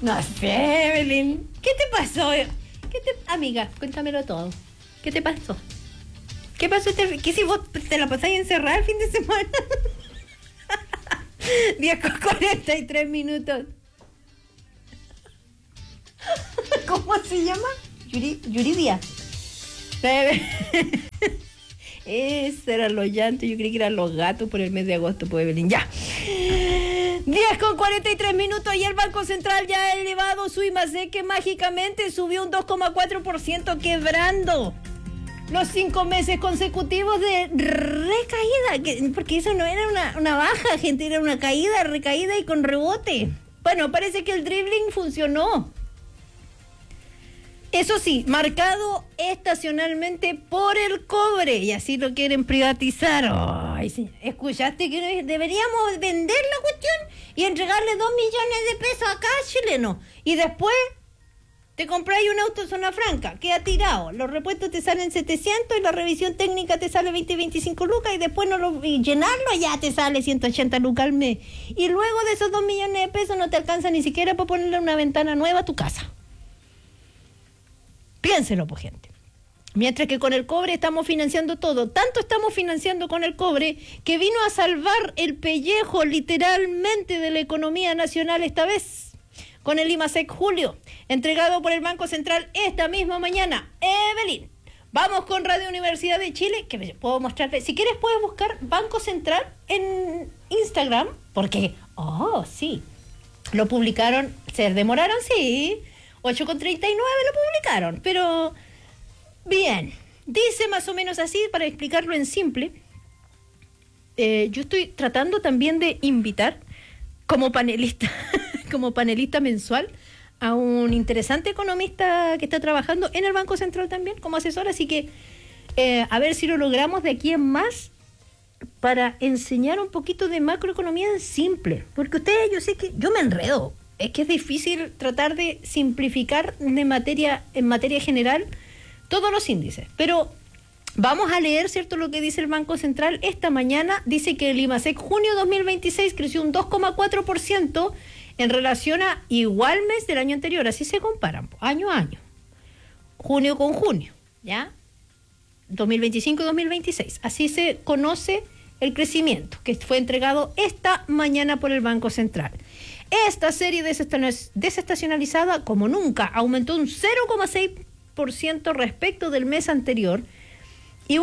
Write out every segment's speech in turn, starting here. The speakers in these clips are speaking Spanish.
No sé, Evelyn. ¿Qué te pasó? Amiga, cuéntamelo todo. ¿Qué te pasó? ¿Qué pasó? ¿Qué si vos te la pasáis encerrada el fin de semana? 10:43. ¿Cómo se llama? Yuridia. Esos eran los llantos. Yo creí que eran los gatos por el mes de agosto, pues, Evelyn. Ya. 10:43 y el Banco Central ya ha elevado su IMASEC, que mágicamente subió un 2,4%, quebrando los 5 meses consecutivos de recaída, porque eso no era una baja, gente, era una caída, recaída y con rebote. Bueno, parece que el dribbling funcionó. Eso sí, marcado estacionalmente por el cobre, y así lo quieren privatizar. Ay, sí. ¿Escuchaste que deberíamos vender la cuestión y entregarle 2 millones de pesos a cada chileno? Y después te compráis un auto en zona franca, queda tirado, los repuestos te salen 700 y la revisión técnica te sale 20-25 lucas, y después y llenarlo ya te sale 180 lucas al mes. Y luego de esos 2 millones de pesos no te alcanza ni siquiera para ponerle una ventana nueva a tu casa. Piénselo, pues, gente. Mientras que con el cobre estamos financiando todo. Tanto estamos financiando con el cobre que vino a salvar el pellejo literalmente de la economía nacional esta vez. Con el IMASEC Julio, entregado por el Banco Central esta misma mañana. Evelyn, vamos con Radio Universidad de Chile, que puedo mostrarle. Si quieres puedes buscar Banco Central en Instagram, porque, sí, lo publicaron, se demoraron, sí, 8:39 lo publicaron, pero bien, dice más o menos así, para explicarlo en simple. Yo estoy tratando también de invitar como panelista mensual a un interesante economista que está trabajando en el Banco Central también como asesor, así que a ver si lo logramos de aquí en más para enseñar un poquito de macroeconomía en simple, porque ustedes, yo sé que yo me enredo. Es que es difícil tratar de simplificar en materia general todos los índices. Pero vamos a leer, ¿cierto?, lo que dice el Banco Central esta mañana. Dice que el IMASEC junio 2026 creció un 2,4% en relación a igual mes del año anterior. Así se comparan, año a año. Junio con junio, ¿ya? 2025-2026. Así se conoce el crecimiento que fue entregado esta mañana por el Banco Central. Esta serie desestacionalizada, como nunca, aumentó un 0,6% respecto del mes anterior y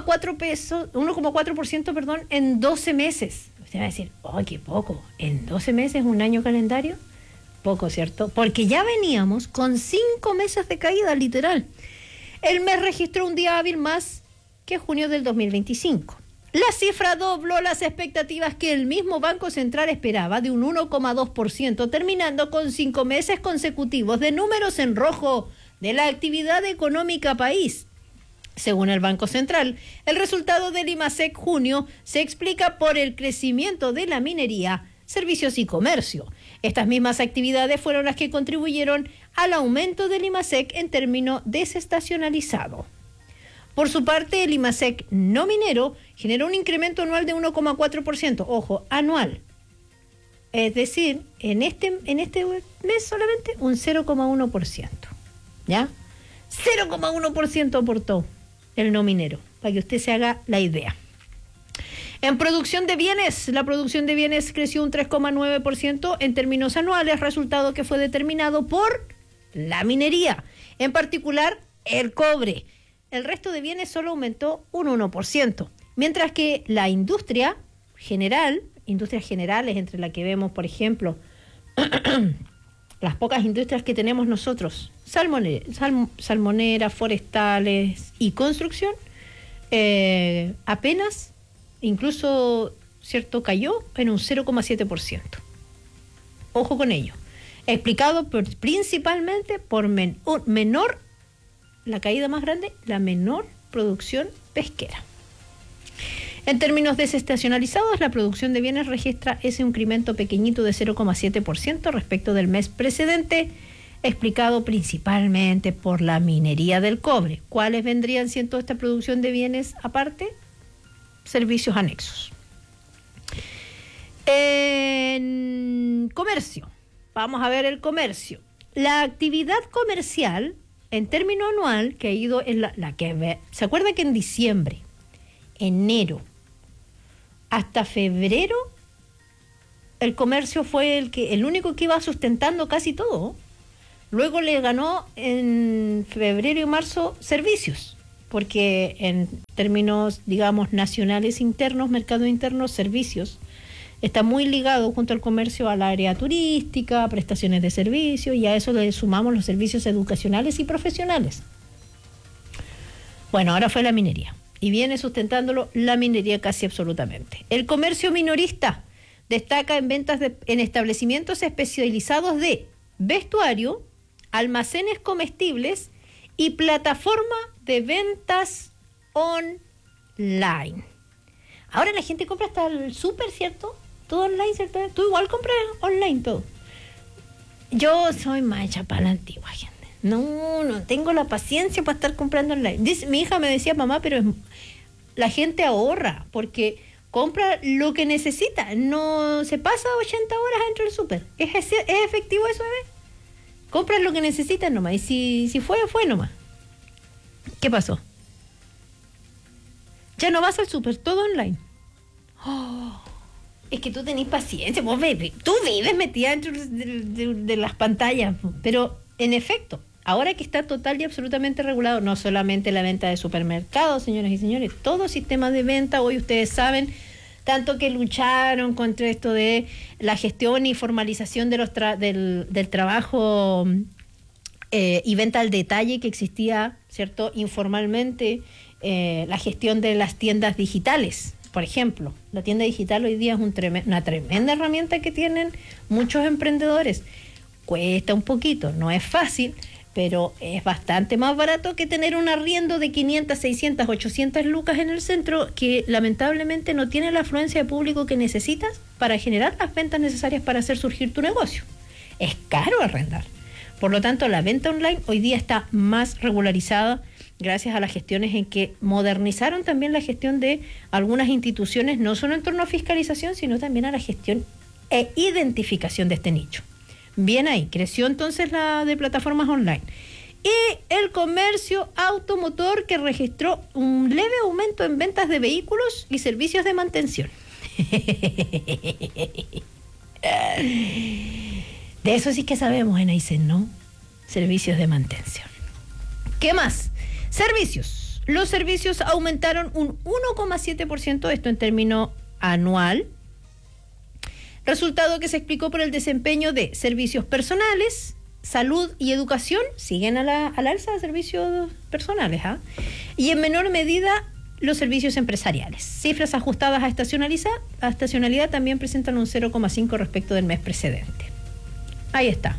1,4%, en 12 meses. Usted va a decir, qué poco, en 12 meses, un año calendario, poco, ¿cierto? Porque ya veníamos con 5 meses de caída, literal. El mes registró un día hábil más que junio del 2025. La cifra dobló las expectativas que el mismo Banco Central esperaba, de un 1,2%, terminando con 5 meses consecutivos de números en rojo de la actividad económica país. Según el Banco Central, el resultado del IMASEC junio se explica por el crecimiento de la minería, servicios y comercio. Estas mismas actividades fueron las que contribuyeron al aumento del IMASEC en términos desestacionalizados. Por su parte, el IMASEC no minero generó un incremento anual de 1,4%. Ojo, anual. Es decir, en este mes solamente un 0,1%. ¿Ya? 0,1% aportó el no minero, para que usted se haga la idea. En producción de bienes, la producción de bienes creció un 3,9% en términos anuales, resultado que fue determinado por la minería, en particular el cobre. El resto de bienes solo aumentó un 1%, mientras que la industria general, industrias generales, entre las que vemos, por ejemplo, las pocas industrias que tenemos nosotros, salmoneras, forestales y construcción, apenas, incluso, ¿cierto?, cayó en un 0,7%. Ojo con ello. Explicado principalmente por la caída más grande, la menor producción pesquera. En términos desestacionalizados, la producción de bienes registra ese incremento pequeñito de 0,7% respecto del mes precedente, explicado principalmente por la minería del cobre. ¿Cuáles vendrían siendo esta producción de bienes aparte? Servicios anexos. En comercio, vamos a ver el comercio. La actividad comercial, en término anual, que ha ido en la que... ¿Se acuerda que en diciembre, enero, hasta febrero, el comercio fue el único que iba sustentando casi todo? Luego le ganó en febrero y marzo servicios, porque en términos, digamos, nacionales internos, mercado interno, servicios, está muy ligado junto al comercio al área turística, prestaciones de servicios, y a eso le sumamos los servicios educacionales y profesionales. Bueno, ahora fue la minería, y viene sustentándolo la minería casi absolutamente. El comercio minorista destaca en ventas en establecimientos especializados de vestuario, almacenes comestibles y plataforma de ventas online. Ahora la gente compra hasta el súper, ¿cierto? Todo online, ¿cierto? Tú igual compras online todo. Yo soy más hecha para la antigua, gente. No tengo la paciencia para estar comprando online. Mi hija me decía, mamá, pero la gente ahorra porque compra lo que necesita. No se pasa 80 horas dentro del súper. ¿Es efectivo eso, bebé? Compras lo que necesitas nomás. Y si fue nomás. ¿Qué pasó? Ya no vas al súper, todo online. Oh, es que tú tenés paciencia, vos, baby. Tú vives metida dentro de las pantallas. Pero, en efecto, ahora que está total y absolutamente regulado, no solamente la venta de supermercados, señoras y señores, todo sistema de venta, hoy ustedes saben, tanto que lucharon contra esto de la gestión y formalización de del trabajo y venta al detalle que existía, ¿cierto?, informalmente, la gestión de las tiendas digitales. Por ejemplo, la tienda digital hoy día es una tremenda herramienta que tienen muchos emprendedores. Cuesta un poquito, no es fácil, pero es bastante más barato que tener un arriendo de 500, 600, 800 lucas en el centro, que lamentablemente no tiene la afluencia de público que necesitas para generar las ventas necesarias para hacer surgir tu negocio. Es caro arrendar. Por lo tanto, la venta online hoy día está más regularizada gracias a las gestiones en que modernizaron también la gestión de algunas instituciones, no solo en torno a fiscalización, sino también a la gestión e identificación de este nicho. Bien ahí, creció entonces la de plataformas online. Y el comercio automotor, que registró un leve aumento en ventas de vehículos y servicios de mantención. De eso sí que sabemos en Aysén, ¿no? Servicios de mantención. ¿Qué más? Servicios. Los servicios aumentaron un 1,7%, esto en término anual. Resultado que se explicó por el desempeño de servicios personales, salud y educación. Siguen al alza de servicios personales, ¿ah? Y en menor medida los servicios empresariales. Cifras ajustadas a estacionalidad también presentan un 0,5 respecto del mes precedente. Ahí está.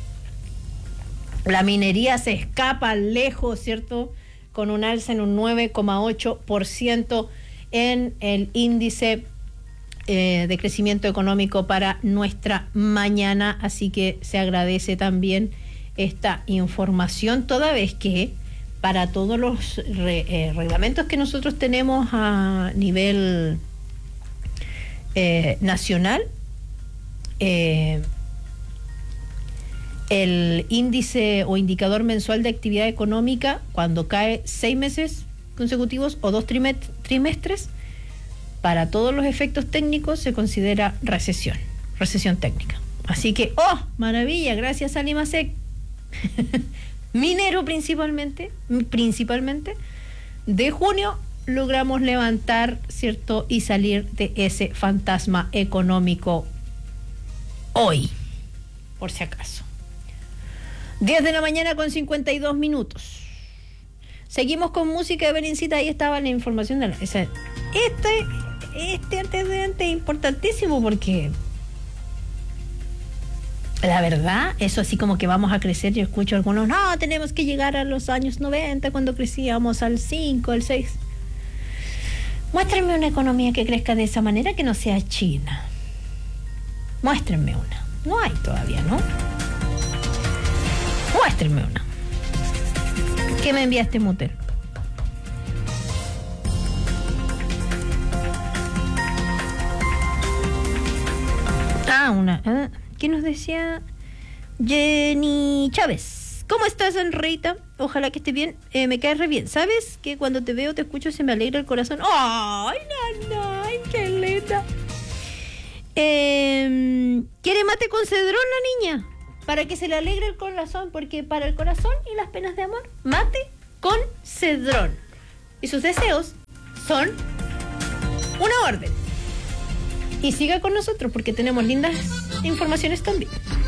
La minería se escapa lejos, ¿cierto?, con un alza en un 9,8% en el índice de crecimiento económico para nuestra mañana, así que se agradece también esta información, toda vez que para todos los reglamentos que nosotros tenemos a nivel nacional, el índice o indicador mensual de actividad económica, cuando cae 6 meses consecutivos o 2 trimestres, para todos los efectos técnicos se considera recesión técnica. Así que, ¡oh, maravilla! Gracias a Limasec. Minero principalmente, de junio logramos levantar, ¿cierto?, y salir de ese fantasma económico hoy, por si acaso. 10 de la mañana con 52 minutos. Seguimos con música de Belencita. Ahí estaba la información de este antecedente es importantísimo, porque la verdad, eso así como que vamos a crecer. Yo escucho a algunos, no, tenemos que llegar a los años 90, cuando crecíamos al 5, al 6. Muéstrenme una economía que crezca de esa manera, que no sea China. Muéstrenme una. No hay todavía, ¿no? Muéstrenme una. ¿Qué me enviaste, Muter? Una. ¿Qué nos decía? Jenny Chávez. ¿Cómo estás, Enreita? Ojalá que estés bien. Me caes re bien. ¿Sabes que cuando te veo, te escucho, se me alegra el corazón? ¡Ay, nana! ¡Ay, qué linda! ¿Quiere mate con cedrón la niña? Para que se le alegre el corazón, porque para el corazón y las penas de amor, mate con cedrón. Y sus deseos son una orden. Y siga con nosotros porque tenemos lindas informaciones también.